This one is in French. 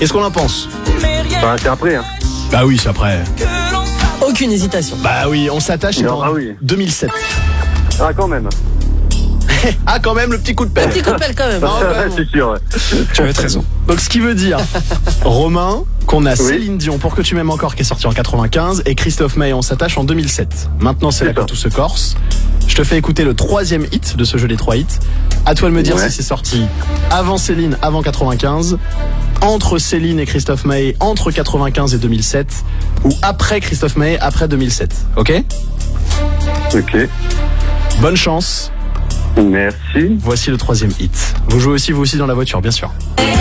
Qu'est-ce qu'on en pense? Bah, c'est après, hein. Bah oui, c'est après. Aucune hésitation. Bah oui, on s'attache, c'est en 2007. Ah, quand même. Ah, quand même, le petit coup de pelle. Petit coup de pelle quand même. C'est sûr, ouais. Tu avais raison. Donc ce qui veut dire, Romain, qu'on a Céline Dion, Pour que tu m'aimes encore, qui est sorti en 95, et Christophe Maé, On s'attache, en 2007. Maintenant, c'est là que tout se corse. Je te fais écouter le 3e hit de ce jeu des 3 hits. À toi de me dire si c'est sorti avant Céline, avant 95, entre Céline et Christophe Maé, entre 95 et 2007, ou après Christophe Maé, après 2007. Ok? Ok. Bonne chance. Merci. Voici le 3e hit. Vous jouez aussi, vous aussi, dans la voiture, bien sûr.